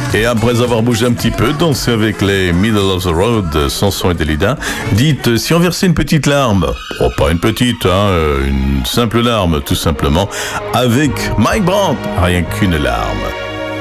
Et après avoir bougé un petit peu, dansé avec les Middle of the Road, Samson et Dalida, dites si on versait une petite larme, oh pas une petite, une simple larme tout simplement, avec Mike Brandt, rien qu'une larme.